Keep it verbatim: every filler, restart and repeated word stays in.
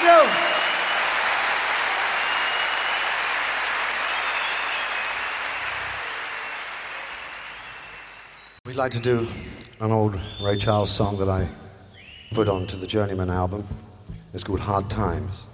Thank you. We'd like to do an old Ray Charles song that I put onto the Journeyman album. It's called Hard Times.